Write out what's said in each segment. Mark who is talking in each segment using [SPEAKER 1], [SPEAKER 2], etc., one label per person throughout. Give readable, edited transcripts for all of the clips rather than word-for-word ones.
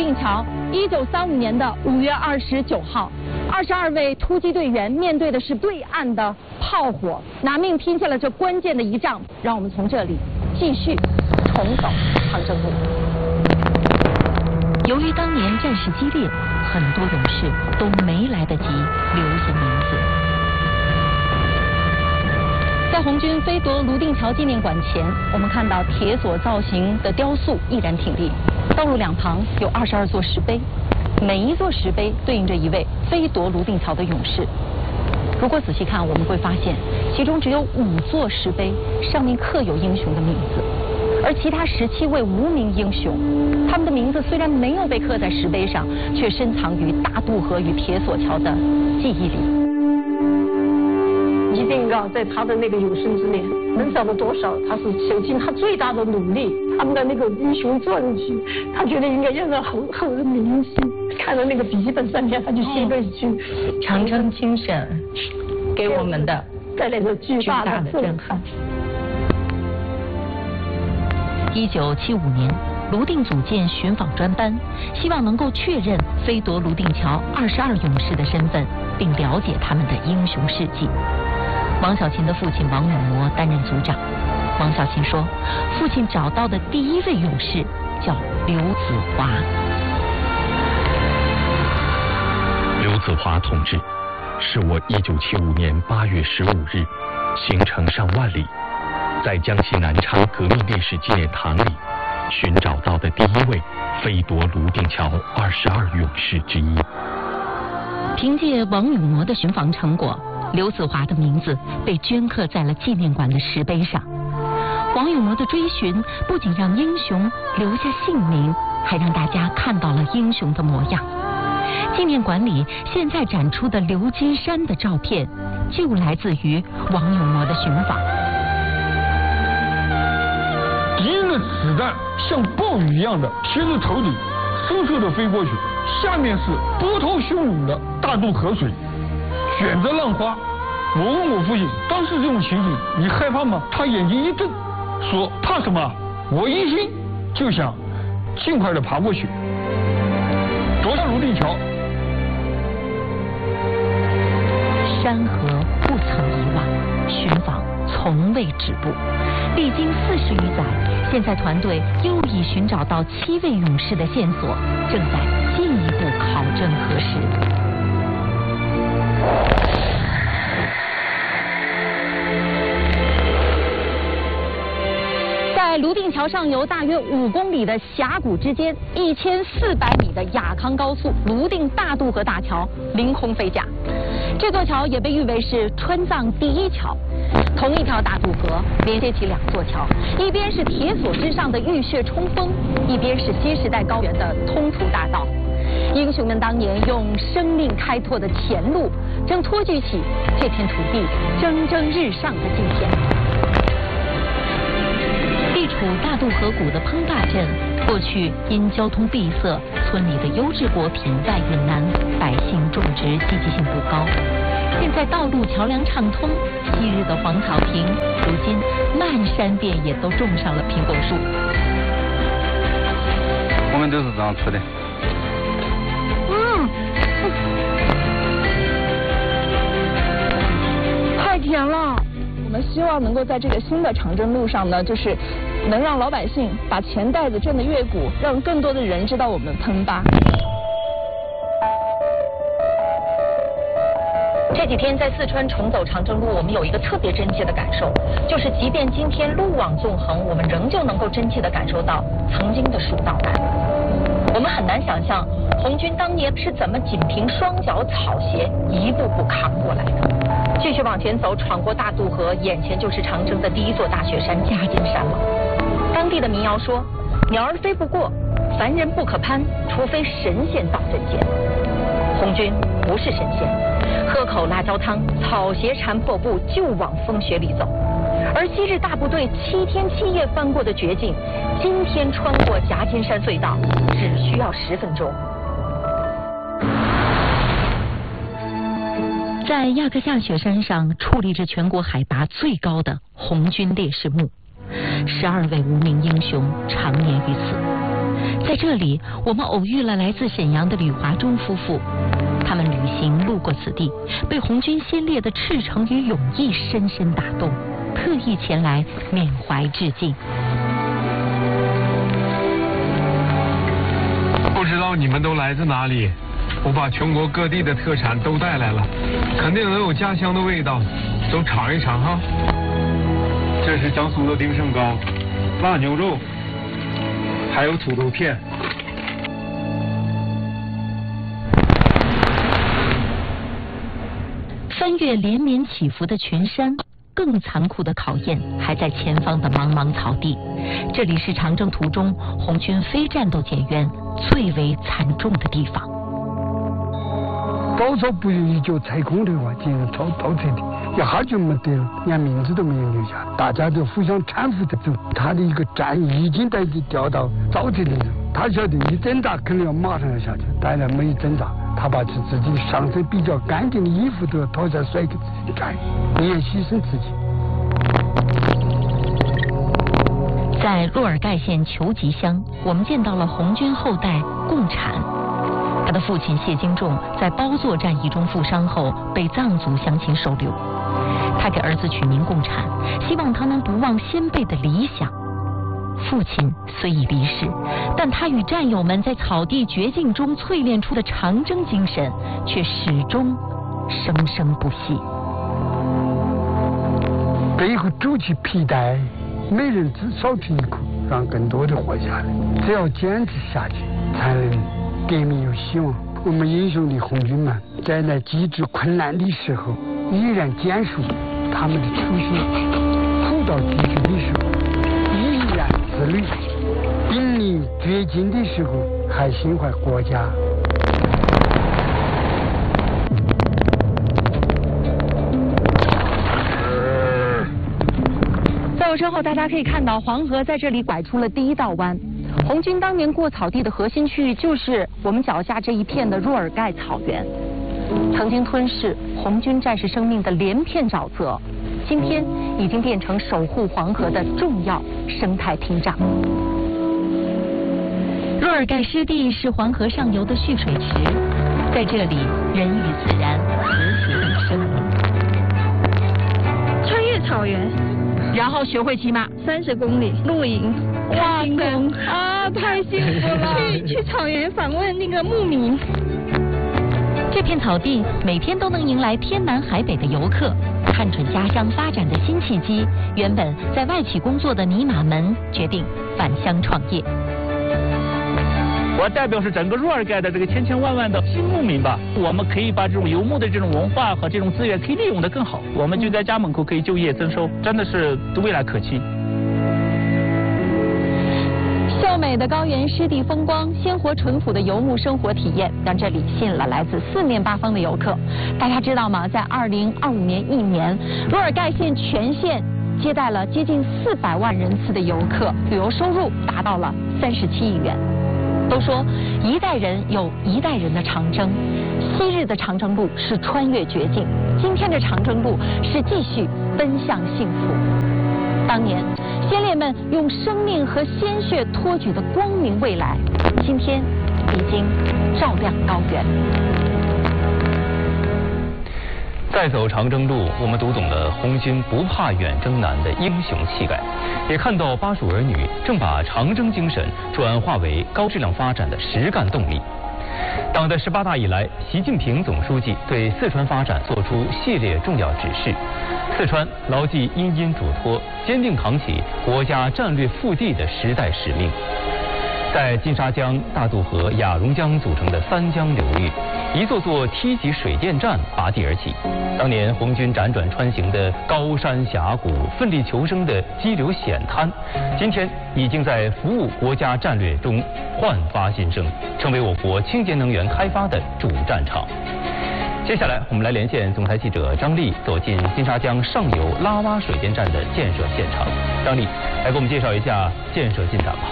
[SPEAKER 1] 定桥，1935年的5月29号，22位突击队员面对的是对岸的炮火，拿命拼下了这关键的一仗。让我们从这里继续重走长征路。
[SPEAKER 2] 由于当年战事激烈，很多勇士都没来得及留下名字。在红军飞夺泸定桥纪念馆前，我们看到铁索造型的雕塑依然挺立，道路两旁有22座石碑，每一座石碑对应着一位飞夺泸定桥的勇士。如果仔细看，我们会发现其中只有5座石碑上面刻有英雄的名字，而其他17位无名英雄，他们的名字虽然没有被刻在石碑上，却深藏于大渡河与铁索桥的记忆里。
[SPEAKER 3] 一定要在他的那个有生之年，能找到多少，他是舍尽他最大的努力。他们的那个英雄传记，他觉得应该要让后人铭心。看到那个笔记本上面，他就写了一句：
[SPEAKER 2] 长征精神给我们的
[SPEAKER 3] 带来了巨大的震撼。
[SPEAKER 2] 1975年，泸定组建巡访专班，希望能够确认飞夺泸定桥22勇士的身份，并了解他们的英雄事迹。王小琴的父亲王永模担任组长。王小琴说，父亲找到的第一位勇士叫刘子华。
[SPEAKER 4] 刘子华同志是我1975年8月15日行程上万里，在江西南昌革命烈士纪念堂里寻找到的第一位飞夺泸定桥22勇士之一。
[SPEAKER 2] 凭借王永模的寻访成果，刘子华的名字被镌刻在了纪念馆的石碑上。王永模的追寻不仅让英雄留下姓名，还让大家看到了英雄的模样。纪念馆里现在展出的刘金山的照片，就来自于王永模的寻访。
[SPEAKER 5] 敌人的子弹像暴雨一样的贴着头顶，嗖嗖的飞过去，下面是波涛汹涌的大渡河水，卷着浪花。我问我父亲，当时这种情景你害怕吗？他眼睛一瞪，说怕什么？我一心就想尽快的爬过去，夺下泸定桥。
[SPEAKER 2] 山河不曾遗忘，寻访从未止步。历经40余载，现在团队又已寻找到7位勇士的线索，正在进一步考证核实。
[SPEAKER 1] 在泸定桥上游大约5公里的峡谷之间，1400米的亚康高速泸定大渡河大桥凌空飞架。这座桥也被誉为是川藏第一桥。同一条大渡河连接起2座桥，一边是铁索之上的浴血冲锋，一边是新时代高原的通途大道。英雄们当年用生命开拓的前路，正托举起这片土地蒸蒸日上的今天。
[SPEAKER 2] 地处大渡河谷的烹大镇，过去因交通闭塞，村里的优质果品外运难，百姓种植积极性不高。现在道路桥梁畅通，昔日的黄草坪，如今漫山遍野都种上了苹果树。
[SPEAKER 6] 我们都是这样吃的。
[SPEAKER 1] 太甜了。我们希望能够在这个新的长征路上呢，就是能让老百姓把钱袋子挣得越鼓，让更多的人知道我们喷吧。
[SPEAKER 2] 这几天在四川重走长征路，我们有一个特别真切的感受，就是即便今天路网纵横，我们仍旧能够真切地感受到曾经的蜀道难。我们很难想象红军当年是怎么仅凭双脚草鞋一步步扛过来的。继续往前走，闯过大渡河，眼前就是长征的第一座大雪山夹金山了。当地的民谣说：“鸟儿飞不过，凡人不可攀，除非神仙到人间。”红军不是神仙，喝口辣椒汤，草鞋缠破布就往风雪里走。而昔日大部队7天7夜翻过的绝境，今天穿过夹金山隧道只需要10分钟。在亚克夏雪山上矗立着全国海拔最高的红军烈士墓，12位无名英雄长眠于此。在
[SPEAKER 1] 在这里，我们偶遇了来自沈阳的吕华忠夫妇。他们旅行路过此地，被红军先烈的赤诚与勇毅深深打动，特意前来缅怀致敬。
[SPEAKER 6] 不知道你们都来自哪里？我把全国各地的特产都带来了，肯定能有家乡的味道，都尝一尝哈。这是江苏的丁胜糕、腊牛肉，还有土豆片。
[SPEAKER 1] 翻越连绵起伏的群山，更残酷的考验还在前方的茫茫草地。这里是长征途中红军非战斗减员最为惨重的地方。
[SPEAKER 7] 高烧不容易就踩空的话，进入倒退的，一下就没得了，连名字都没有留下，大家都互相搀扶着走。他的一个战役已经在掉到倒退的时候，他晓得一挣扎肯定要马上要下去，当然没有挣扎，他把自己上身比较干净的衣服都要脱下甩给自己的战友，也牺牲自己。
[SPEAKER 1] 在若尔盖县求吉乡，我们见到了红军后代共产。他的父亲谢金仲在包座战役中负伤后被藏族乡亲收留，他给儿子取名共产，希望他能不忘先辈的理想。父亲虽已离世，但他与战友们在草地绝境中淬炼出的长征精神却始终生生不息。
[SPEAKER 7] 背后筑起皮带，每人只少吃一口，让更多的活下来。只要坚持下去，才能革命有希望。我们英雄的红军们，在那极致困难的时候，依然坚守他们的初心；苦到极致的时候，依然自律；濒临绝境的时候，还心怀国家。
[SPEAKER 1] 在我身后，大家可以看到黄河在这里拐出了第一道弯。红军当年过草地的核心区域就是我们脚下这一片的若尔盖草原，曾经吞噬红军战士生命的连片沼泽，今天已经变成守护黄河的重要生态屏障。若尔盖湿地是黄河上游的蓄水池，在这里人与自然和谐共生。
[SPEAKER 3] 穿越草原，
[SPEAKER 1] 然后学会骑马
[SPEAKER 3] 30公里露营，
[SPEAKER 1] 哇塞
[SPEAKER 3] 啊，太幸福了！去草原访问那个牧民。
[SPEAKER 1] 这片草地每天都能迎来天南海北的游客，看准家乡发展的新契机，原本在外企工作的尼玛们决定返乡创业。
[SPEAKER 8] 我代表是整个若尔盖的这个千千万万的新牧民吧，我们可以把这种游牧的这种文化和这种资源可以利用得更好，我们就在家门口可以就业增收，真的是未来可期。
[SPEAKER 1] 秀美的高原湿地风光，鲜活淳朴的游牧生活体验，让这里吸引了来自四面八方的游客。大家知道吗？在2025年一年，若尔盖县全县接待了接近400万人次的游客，旅游收入达到了37亿元。都说一代人有一代人的长征，昔日的长征路是穿越绝境，今天的长征路是继续奔向幸福。当年先烈们用生命和鲜血托举的光明未来，今天已经照亮高原。
[SPEAKER 4] 再走长征路，我们读懂了红军不怕远征难的英雄气概，也看到巴蜀儿女正把长征精神转化为高质量发展的实干动力。党的18大以来，习近平总书记对四川发展作出系列重要指示，四川牢记殷殷嘱托，坚定扛起国家战略腹地的时代使命。在金沙江、大渡河、雅砻江组成的三江流域，一座座梯级水电站拔地而起。当年红军辗转穿行的高山峡谷、奋力求生的激流险滩，今天已经在服务国家战略中焕发新生，成为我国清洁能源开发的主战场。接下来，我们来连线总台记者张丽，走进金沙江上游拉洼水电站的建设现场。张丽，来给我们介绍一下建设进展吧。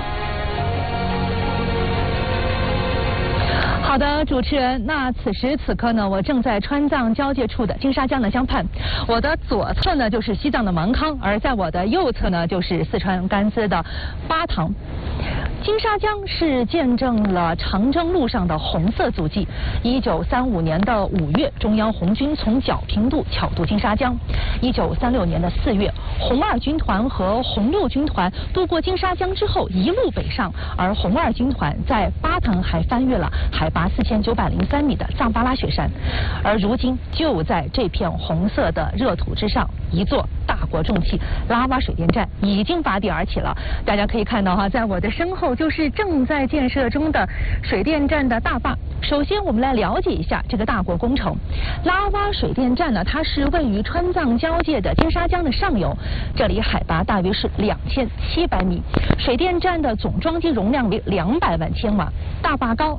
[SPEAKER 1] 好的，主持人，那此时此刻呢，我正在川藏交界处的金沙江的江畔，我的左侧呢就是西藏的芒康，而在我的右侧呢就是四川甘孜的巴塘。 金沙江是见证了长征路上的红色足迹。1935年的5月，中央红军从皎平渡巧渡金沙江。1936年的4月，红2军团和红6军团渡过金沙江之后，一路北上，而红2军团在巴腾还翻越了海拔4903米的藏巴拉雪山。而如今，就在这片红色的热土之上，一座大国重器拉洼水电站已经拔地而起了。大家可以看到哈，在我的身后就是正在建设中的水电站的大坝。首先，我们来了解一下这个大国工程。拉洼水电站呢，它是位于川藏交界的金沙江的上游，这里海拔大约是2700米。水电站的总装机容量为200万千瓦，大坝高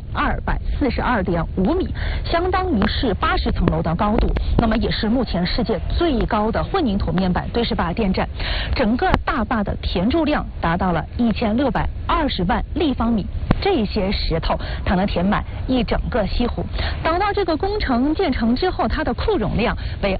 [SPEAKER 1] 242.5米，相当于是80层楼的高度。那么也是目前世界最高的混凝土面板堆式坝电站。整个大坝的填筑量达到了1620万立方米。这些石头它能填满一整个西湖。等到这个工程建成之后，它的库容量为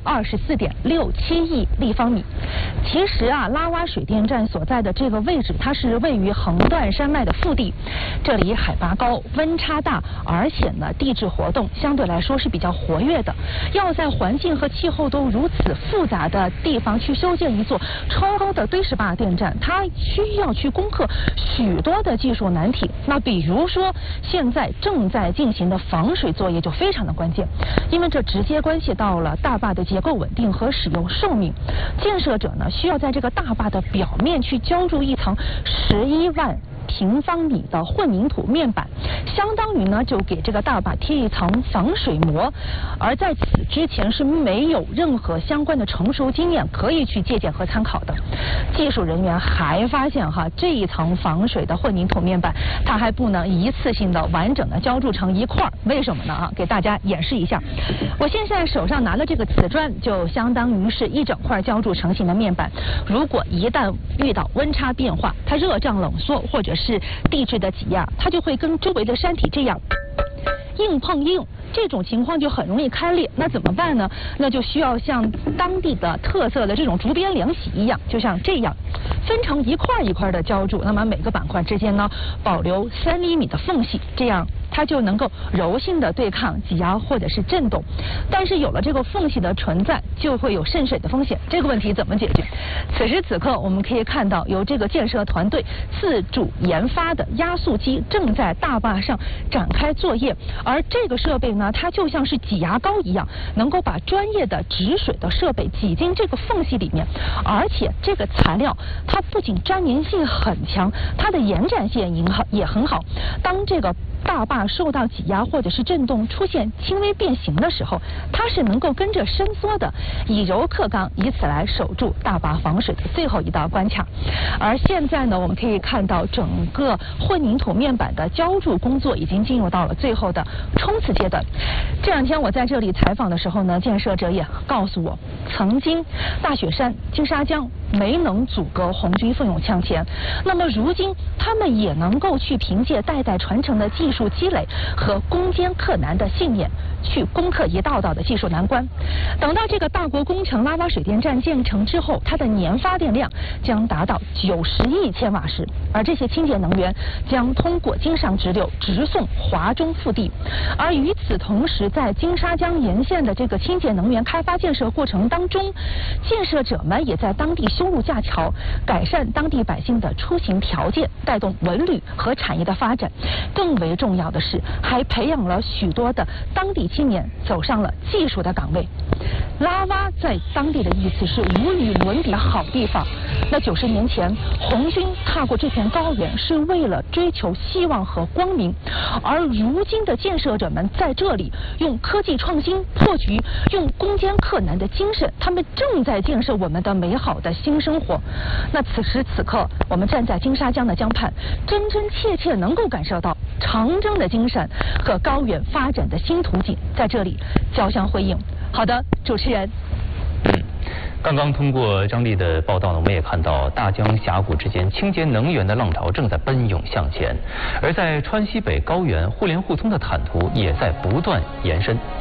[SPEAKER 1] 24.67亿立方米。其实啊，拉洼水电站所在的这个位置，它是位于横断山脉的腹地，这里海拔高，温差大，而且呢地质活动相对来说是比较活跃的。要在环境和气候都如此复杂的地方去修建一座超高的堆式坝电站，它需要去攻克许多的技术难题。那比如说现在正在进行的防水作业就非常的关键，因为这直接关系到了大坝的结构稳定和使用寿命。建设者呢需要在这个大坝的表面去浇筑一层11万平方米的混凝土面板，相当于呢就给这个大坝贴一层防水膜。而在此之前是没有任何相关的成熟经验可以去借鉴和参考的。技术人员还发现哈，这一层防水的混凝土面板它还不能一次性的完整的浇筑成一块，为什么呢啊？给大家演示一下。我现在手上拿的这个瓷砖就相当于是一整块浇筑成型的面板，如果一旦遇到温差变化，它热胀冷缩或者是地质的挤压，它就会跟周围的山体这样硬碰硬，这种情况就很容易开裂。那怎么办呢？那就需要像当地的特色的这种竹编凉席一样，就像这样分成一块一块的浇筑，那么每个板块之间呢保留3厘米的缝隙，这样它就能够柔性的对抗挤压或者是震动。但是有了这个缝隙的存在，就会有渗水的风险。这个问题怎么解决？此时此刻我们可以看到，由这个建设团队自主研发的压塑机正在大坝上展开作业。而这个设备呢，它就像是挤牙膏一样，能够把专业的止水的设备挤进这个缝隙里面。而且这个材料它不仅粘粘性很强，它的延展性也很好。当这个大坝受到挤压或者是震动出现轻微变形的时候，它是能够跟着伸缩的，以柔克刚，以此来守住大坝防水的最后一道关卡。而现在呢，我们可以看到整个混凝土面板的浇筑工作已经进入到了最后的冲刺阶段。这2天我在这里采访的时候呢，建设者也告诉我，曾经大雪山、金沙江没能阻隔红军奋勇向前，那么如今他们也能够去凭借代代传承的技术积累和攻坚克难的信念，去攻克一道道的技术难关。等到这个大国工程拉洼水电站建成之后，它的年发电量将达到90亿千瓦时，而这些清洁能源将通过京上直流直送华中腹地。而与此同时，在金沙江沿线的这个清洁能源开发建设过程当中，建设者们也在当地修路架桥，改善当地百姓的出行条件，带动文旅和产业的发展。更为重要的是，还培养了许多的当地青年走上了技术的岗位。拉洼在当地的意思是无与伦比的好地方。那90年前，红军踏过这片高原是为了追求希望和光明，而如今的建设者们在这里用科技创新破局，用攻坚克难的精神，他们正在建设我们的美好的新生活。那此时此刻，我们站在金沙江的江畔，真真切切能够感受到长征的精神和高原发展的新图景在这里交相辉映。好的，主持人。
[SPEAKER 9] 刚刚通过张丽的报道呢，我们也看到大江峡谷之间清洁能源的浪潮正在奔涌向前，而在川西北高原互联互通的坦途也在不断延伸。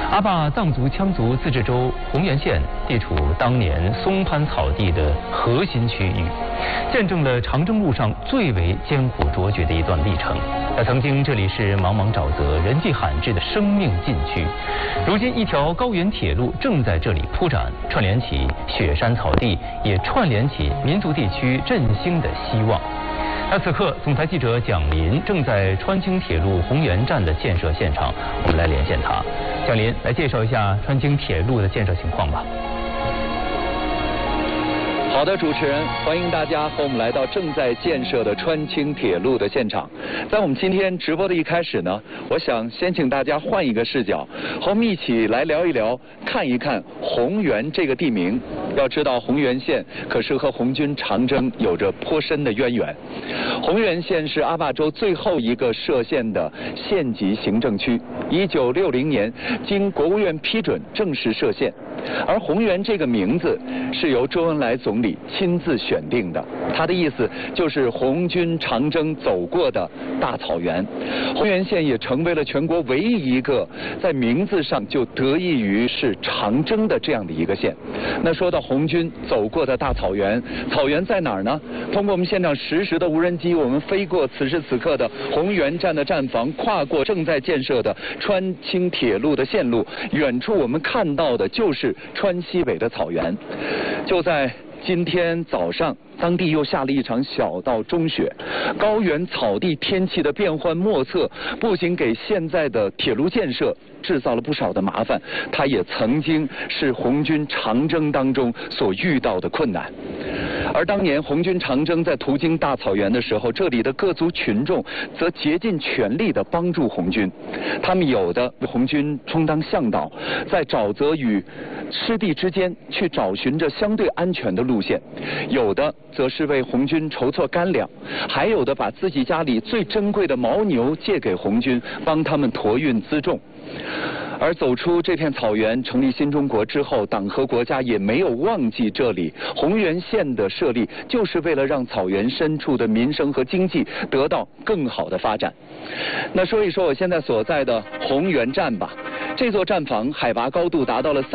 [SPEAKER 9] 阿坝藏族羌族自治州红原县地处当年松潘草地的核心区域，见证了长征路上最为艰苦卓绝的一段历程。曾经这里是茫茫沼泽、人迹罕至的生命禁区，如今一条高原铁路正在这里铺展，串联起雪山草地，也串联起民族地区振兴的希望。此刻，总台记者蒋林正在川青铁路红原站的建设现场，我们来连线他。蒋林，来介绍一下川青铁路的建设情况吧。
[SPEAKER 10] 好的，主持人，欢迎大家和我们来到正在建设的川青铁路的现场。在我们今天直播的一开始呢，我想先请大家换一个视角，和我们一起来聊一聊，看一看红原这个地名。要知道，红原县可是和红军长征有着颇深的渊源。红原县是阿坝州最后一个设县的县级行政区，1960年经国务院批准正式设县。而红原这个名字是由周恩来总理亲自选定的，他的意思就是红军长征走过的大草原。红原县也成为了全国唯一一个在名字上就得益于是长征的这样的一个县。那说到红军走过的大草原，草原在哪儿呢？通过我们现场实时的无人机，我们飞过此时此刻的红原站的站房，跨过正在建设的川青铁路的线路，远处我们看到的就是川西北的草原。就在今天早上，当地又下了一场小到中雪，高原草地天气的变幻莫测，不仅给现在的铁路建设制造了不少的麻烦，它也曾经是红军长征当中所遇到的困难。而当年红军长征在途经大草原的时候，这里的各族群众则竭尽全力地帮助红军。他们有的为红军充当向导，在沼泽与湿地之间去找寻着相对安全的路线，有的则是为红军筹措干粮，还有的把自己家里最珍贵的牦牛借给红军，帮他们驮运辎重。而走出这片草原，成立新中国之后，党和国家也没有忘记这里。红原县的设立，就是为了让草原深处的民生和经济得到更好的发展。那说一说我现在所在的红原站吧。这座站房海拔高度达到了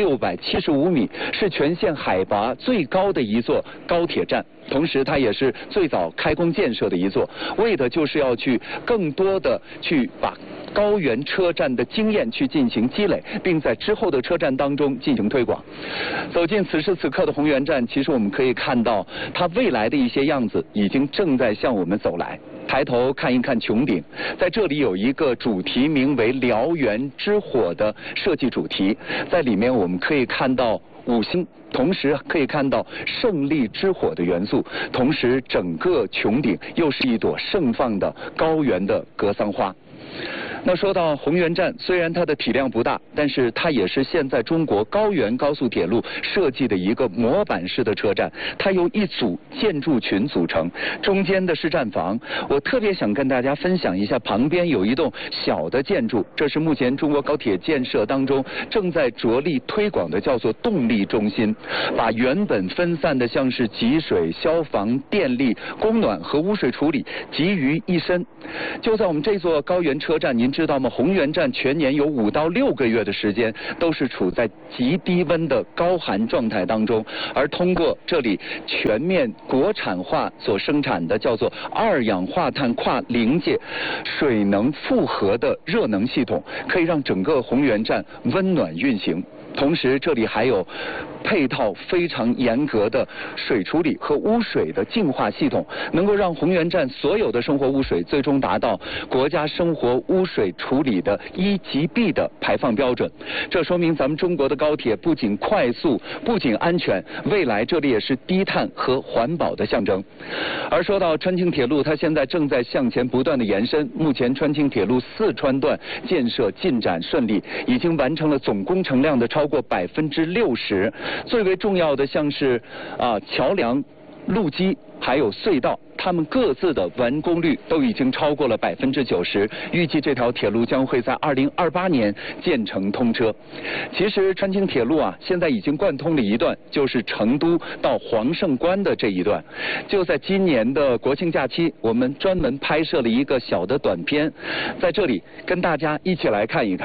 [SPEAKER 10] 3675米，是全县海拔最高的一座高铁站。同时它也是最早开工建设的一座，为的就是要去更多的去把高原车站的经验去进行积累，并在之后的车站当中进行推广。走进此时此刻的红原站，其实我们可以看到它未来的一些样子已经正在向我们走来。抬头看一看穹顶，在这里有一个主题名为燎原之火的设计主题，在里面我们可以看到五星，同时可以看到胜利之火的元素，同时整个穹顶又是一朵盛放的高原的格桑花。那说到红原站，虽然它的体量不大，但是它也是现在中国高原高速铁路设计的一个模板式的车站。它由一组建筑群组成，中间的是站房。我特别想跟大家分享一下，旁边有一栋小的建筑，这是目前中国高铁建设当中正在着力推广的，叫做动力中心，把原本分散的像是集水、消防、电力、供暖和污水处理集于一身。就在我们这座高原车站，您知道吗？红原站全年有5到6个月的时间都是处在极低温的高寒状态当中，而通过这里全面国产化所生产的叫做2氧化碳跨临界水能复合的热能系统，可以让整个红原站温暖运行。同时这里还有配套非常严格的水处理和污水的净化系统，能够让红原站所有的生活污水最终达到国家生活污水处理的1级 B 的排放标准。这说明咱们中国的高铁不仅快速，不仅安全，未来这里也是低碳和环保的象征。而说到川青铁路，它现在正在向前不断的延伸，目前川青铁路4川段建设进展顺利，已经完成了总工程量的超过60%。最为重要的像是桥梁、路基还有隧道，它们各自的完工率都已经超过了90%，预计这条铁路将会在2028年建成通车。其实川青铁路现在已经贯通了一段，就是成都到黄胜关的这一段。就在今年的国庆假期，我们专门拍摄了一个小的短片，在这里跟大家一起来看一看。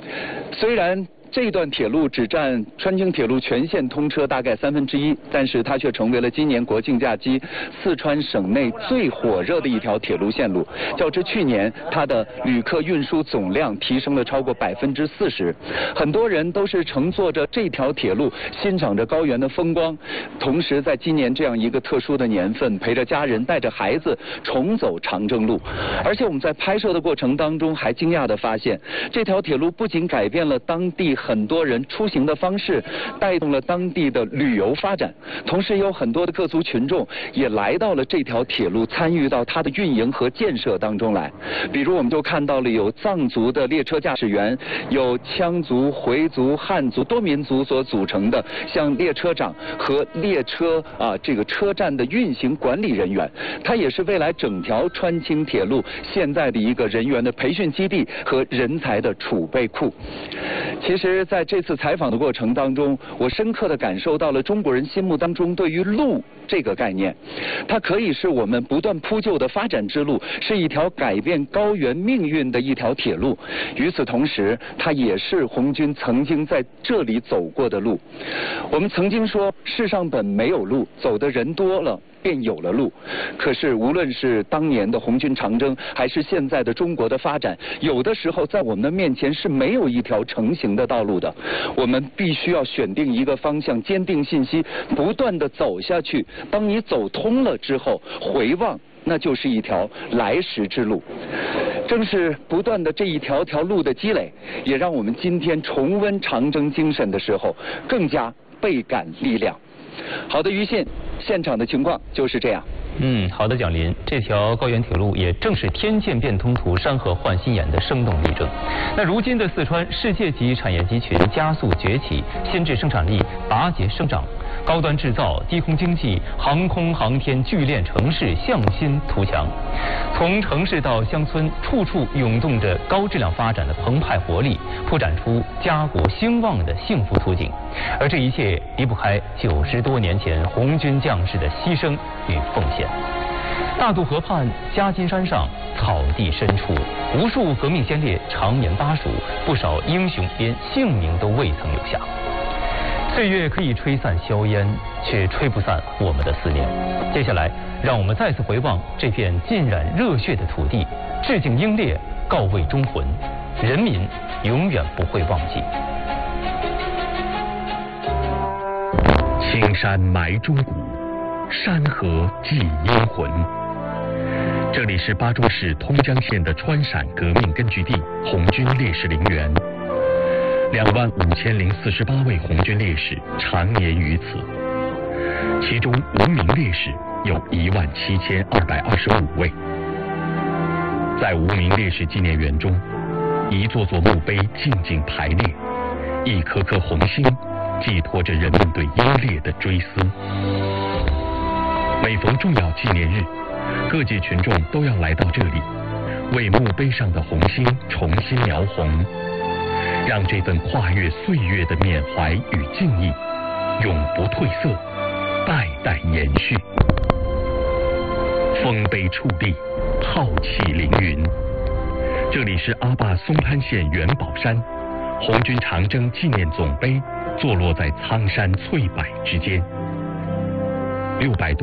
[SPEAKER 10] 虽然这段铁路只占川青铁路全线通车大概1/3，但是它却成为了今年国庆假期四川省内最火热的一条铁路线路。较之去年，它的旅客运输总量提升了超过40%。很多人都是乘坐着这条铁路，欣赏着高原的风光，同时在今年这样一个特殊的年份，陪着家人，带着孩子重走长征路。而且我们在拍摄的过程当中，还惊讶地发现，这条铁路不仅改变了当地很多人出行的方式，带动了当地的旅游发展，同时有很多的各族群众也来到了这条铁路，参与到它的运营和建设当中来。比如我们就看到了有藏族的列车驾驶员，有羌族、回族、汉族多民族所组成的像列车长和列车这个车站的运行管理人员，它也是未来整条川青铁路现在的一个人员的培训基地和人才的储备库。其实在这次采访的过程当中，我深刻地感受到了中国人心目当中对于路这个概念，它可以是我们不断铺就的发展之路，是一条改变高原命运的一条铁路。与此同时，它也是红军曾经在这里走过的路。我们曾经说，世上本没有路，走的人多了便有了路。可是无论是当年的红军长征，还是现在的中国的发展，有的时候在我们的面前是没有一条成型的道路的。我们必须要选定一个方向，坚定信息，不断地走下去。当你走通了之后，回望，那就是一条来时之路。正是不断的这一条条路的积累，也让我们今天重温长征精神的时候，更加倍感力量。好的，于信，现场的情况就是这样。
[SPEAKER 9] 好的，蒋林，这条高原铁路也正是天堑变通途，山河换新颜的生动例证。那如今的四川世界级产业集群加速崛起，新质生产力拔节生长，高端制造、低空经济、航空航天聚链城市向心图强。从城市到乡村，处处涌动着高质量发展的澎湃活力，铺展出家国兴旺的幸福图景。而这一切离不开90多年前红军将士的牺牲与奉献。大渡河畔、夹金山上、草地深处，无数革命先烈常年巴蜀，不少英雄连姓名都未曾留下。岁月可以吹散硝烟，却吹不散我们的思念。接下来，让我们再次回望这片浸染热血的土地，致敬英烈，告慰忠魂，人民永远不会忘记。
[SPEAKER 4] 青山埋忠骨，山河祭英魂。这里是巴中市通江县的川陕革命根据地红军烈士陵园，25048位红军烈士常年于此，其中无名烈士有17225位。在无名烈士纪念园中，一座座墓碑静静排列，一颗颗红星寄托着人们对英烈的追思。每逢重要纪念日，各界群众都要来到这里，为墓碑上的红星重新描红，让这份跨越岁月的缅怀与敬意永不褪色，代代延续。丰碑矗立，浩气凌云。这里是阿坝松潘县元宝山，红军长征纪念总碑坐落在苍山翠柏之间，600多